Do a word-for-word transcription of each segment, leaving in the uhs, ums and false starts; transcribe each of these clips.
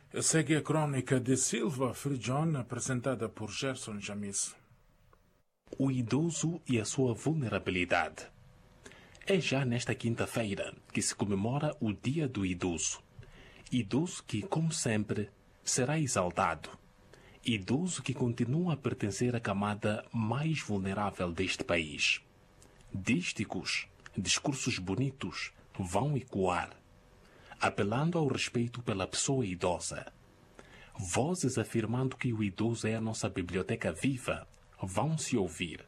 Segue a crônica de Silva Frigion, apresentada por Gerson Jamis. O idoso e a sua vulnerabilidade. É já nesta quinta-feira que se comemora o Dia do Idoso. Idoso que, como sempre, será exaltado. Idoso que continua a pertencer à camada mais vulnerável deste país. Dísticos, discursos bonitos vão ecoar, apelando ao respeito pela pessoa idosa. Vozes afirmando que o idoso é a nossa biblioteca viva vão se ouvir.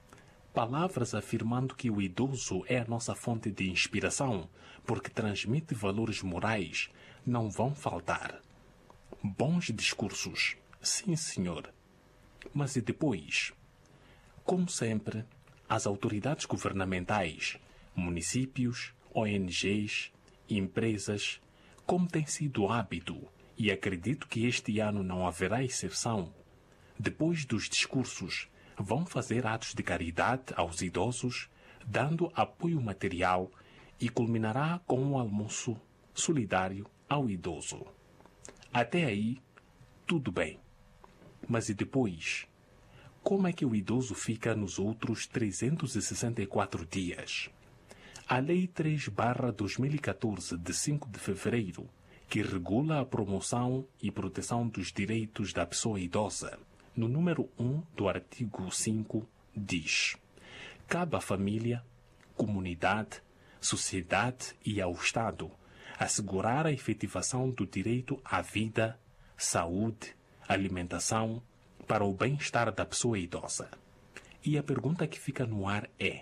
Palavras afirmando que o idoso é a nossa fonte de inspiração, porque transmite valores morais, não vão faltar. Bons discursos, sim senhor. Mas e depois? Como sempre, as autoridades governamentais, municípios, O N Gs, empresas, como tem sido hábito, e acredito que este ano não haverá exceção, depois dos discursos, vão fazer atos de caridade aos idosos, dando apoio material e culminará com um almoço solidário ao idoso. Até aí, tudo bem. Mas e depois? Como é que o idoso fica nos outros trezentos e sessenta e quatro dias? A Lei três barra dois mil e catorze, de cinco de fevereiro, que regula a promoção e proteção dos direitos da pessoa idosa, no número um do artigo cinco, diz: cabe à família, comunidade, sociedade e ao Estado assegurar a efetivação do direito à vida, saúde, alimentação, para o bem-estar da pessoa idosa. E a pergunta que fica no ar é: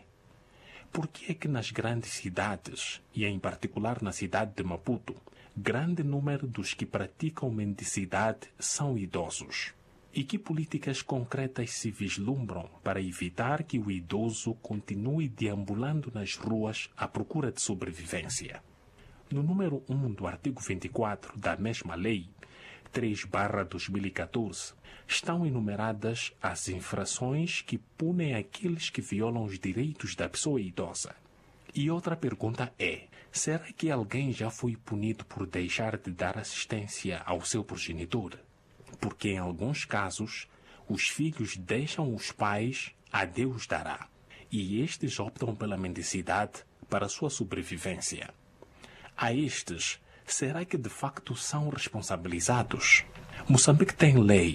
por que é que nas grandes cidades, e em particular na cidade de Maputo, grande número dos que praticam mendicidade são idosos? E que políticas concretas se vislumbram para evitar que o idoso continue deambulando nas ruas à procura de sobrevivência? No número um do artigo vinte e quatro da mesma lei, três barra dois mil e catorze, estão enumeradas as infrações que punem aqueles que violam os direitos da pessoa idosa. E outra pergunta é: será que alguém já foi punido por deixar de dar assistência ao seu progenitor? Porque em alguns casos, os filhos deixam os pais a Deus dará, e estes optam pela mendicidade para sua sobrevivência. A estes, será que de facto são responsabilizados? Moçambique tem lei